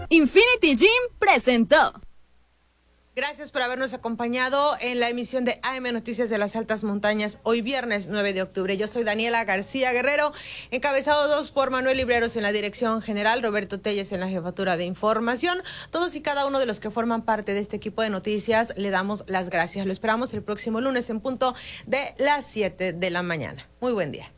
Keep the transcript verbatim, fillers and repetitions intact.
Infinity Gym presentó. Gracias por habernos acompañado en la emisión de A M Noticias de las Altas Montañas, hoy viernes nueve de octubre. Yo soy Daniela García Guerrero, encabezados por Manuel Libreros en la dirección general, Roberto Telles en la jefatura de información. Todos y cada uno de los que forman parte de este equipo de noticias, le damos las gracias. Lo esperamos el próximo lunes en punto de las siete de la mañana. Muy buen día.